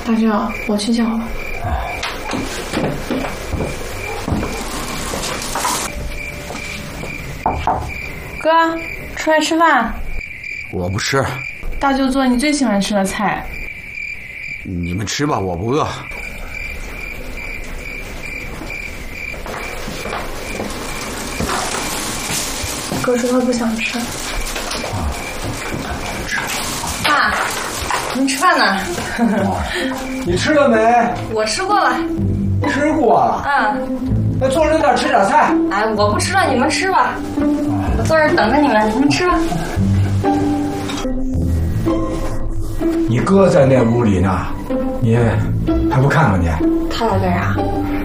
大舅，我去叫吧。哥，出来吃饭。 我不吃。 大舅做你最喜欢吃的菜。 你们吃吧，我不饿。 哥说他不想吃。 爸，您吃饭呢？ 你吃了没？ 我吃过了。 吃过了。那坐着那儿吃点菜。 哎，我不吃了，你们吃吧。我坐这儿等着你们，你们吃吧。 你哥在那屋里呢，你还不看看去？ 他来干啥？